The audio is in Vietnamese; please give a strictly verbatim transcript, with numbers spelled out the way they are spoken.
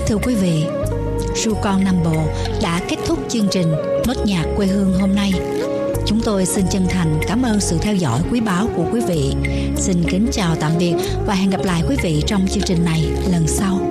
Thưa quý vị, Ru Con Nam Bộ đã kết thúc chương trình Nốt nhạc quê hương hôm nay. Chúng tôi xin chân thành cảm ơn sự theo dõi quý báu của quý vị. Xin kính chào tạm biệt và hẹn gặp lại quý vị trong chương trình này lần sau.